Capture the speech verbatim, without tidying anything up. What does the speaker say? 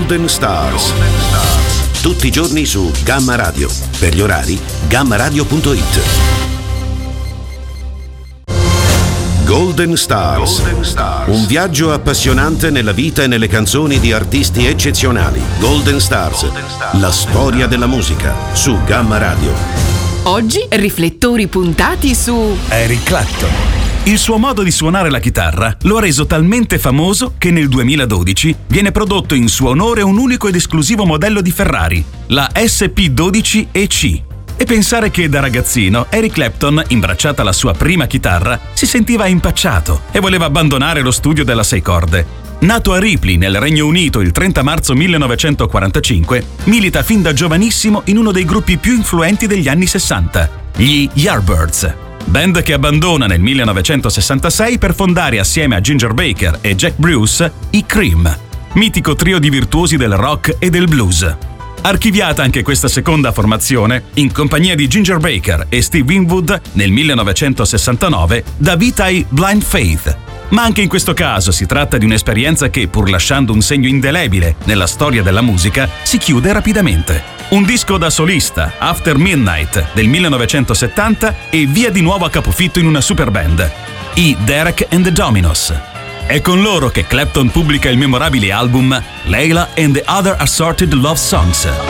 Golden Stars. Tutti i giorni su Gamma Radio. Per gli orari, gamma radio punto it. Golden Stars. Golden Stars. Un viaggio appassionante nella vita e nelle canzoni di artisti eccezionali. Golden Stars. Golden Stars. La storia della musica su Gamma Radio. Oggi riflettori puntati su Eric Clapton. Il suo modo di suonare la chitarra lo ha reso talmente famoso che nel duemiladodici viene prodotto in suo onore un unico ed esclusivo modello di Ferrari, la S P dodici E C. E pensare che da ragazzino Eric Clapton, imbracciata la sua prima chitarra, si sentiva impacciato e voleva abbandonare lo studio della sei corde. Nato a Ripley, nel Regno Unito, il trenta marzo millenovecentoquarantacinque, milita fin da giovanissimo in uno dei gruppi più influenti degli anni sessanta, gli Yardbirds. Band che abbandona nel millenovecentosessantasei per fondare assieme a Ginger Baker e Jack Bruce i Cream, mitico trio di virtuosi del rock e del blues. Archiviata anche questa seconda formazione, in compagnia di Ginger Baker e Steve Winwood nel millenovecentosessantanove dà vita ai Blind Faith. Ma anche in questo caso si tratta di un'esperienza che, pur lasciando un segno indelebile nella storia della musica, si chiude rapidamente. Un disco da solista, After Midnight, del millenovecentosettanta, e via di nuovo a capofitto in una super band, i Derek and the Dominos. È con loro che Clapton pubblica il memorabile album Layla and the Other Assorted Love Songs.